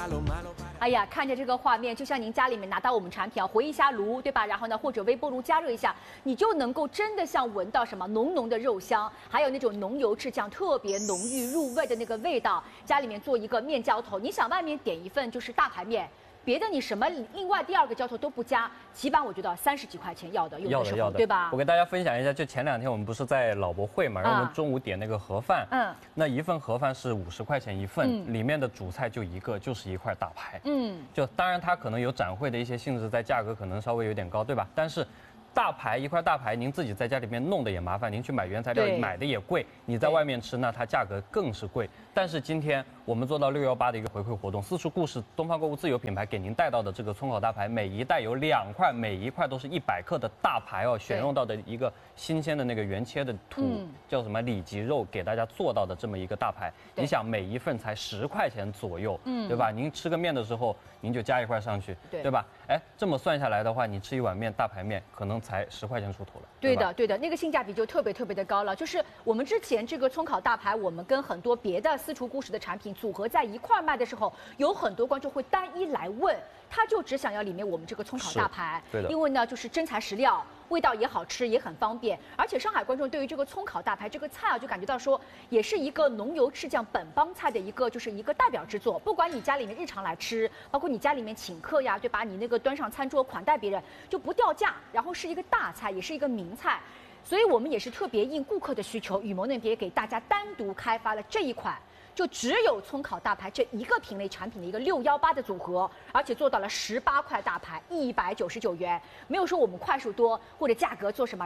哎呀，看着这个画面，就像您家里面拿到我们产品啊，回一下炉，对吧？然后呢，或者微波炉加热一下，你就能够真的像闻到什么浓浓的肉香，还有那种浓油赤酱特别浓郁入味的那个味道。家里面做一个面浇头，你想外面点一份就是大排面。别的你什么另外第二个浇头都不加，起码我觉得30几块钱要的，有的时候对吧？ 我给大家分享一下，就前2天我们不是在老博会嘛，然后我们中午点那个盒饭，那一份盒饭是50块钱一份，里面的主菜就一个，就是一块大排，就当然它可能有展会的一些性质，在价格可能稍微有点高，对吧？但是大排一块大排，您自己在家里面弄的也麻烦，您去买原材料买的也贵，你在外面吃那它价格更是贵。但是今天我们做到618的一个回馈活动，四处故事东方购物自有品牌给您带到的这个葱烤大排，每一袋有2块，每一块都是100克的大排哦，选用到的一个新鲜的那个原切的叫什么里脊肉，给大家做到的这么一个大排，你想每一份才10块钱左右，对吧？您吃个面的时候，您就加一块上去，对吧？哎，这么算下来的话，你吃一碗面大排面可能才10块钱出头了。 对的，对的，那个性价比就特别的高了。就是我们之前这个葱烤大排，我们跟很多别的私厨故事的产品组合在一块卖的时候，有很多观众会单一来问，他就只想要里面我们这个葱烤大排， 对的， 因为呢就是真材实料，味道也好吃，也很方便。而且上海观众对于这个葱烤大排这个菜啊，就感觉到说也是一个浓油赤酱本帮菜的一个代表之作。不管你家里面日常来吃，包括你家里面请客呀，对吧？你那个端上餐桌款待别人就不掉价，然后是一个大菜，也是一个名菜。所以我们也是特别应顾客的需求，雨萌那边给大家单独开发了这一款。就只有葱烤大排这一个品类产品的一个618的组合，而且做到了18块大排199元，没有说我们块数多或者价格做什么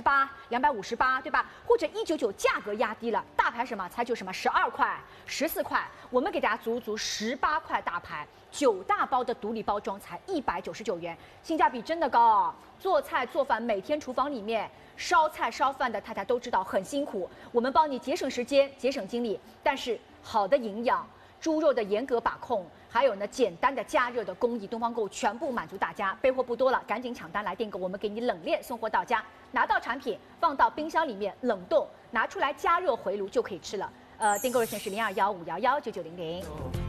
238、258，对吧？或者199价格压低了，大排什么才就什么12块、14块，我们给大家足18块大排，9大包的独立包装才199元，性价比真的高啊！做菜做饭每天厨房里面烧菜烧饭的太太都知道很辛苦，我们帮你节省时间、节省精力，但是好的营养、猪肉的严格把控，还有呢简单的加热的工艺，东方购物全部满足大家。备货不多了，赶紧抢单来订购，我们给你冷链送货到家，拿到产品放到冰箱里面冷冻，拿出来加热回炉就可以吃了。订购热线是0215119900。